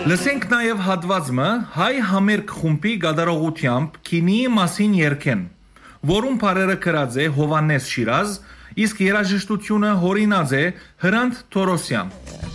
Լսենք նաև հատվածը հայ համերգ խումբի գդարողությամբ քինիի մասին երգեն, որում բարերը գրած է Հովանես Շիրազ, իսկ երաժշտությունը հորինած է Հրանտ Թորոսյան։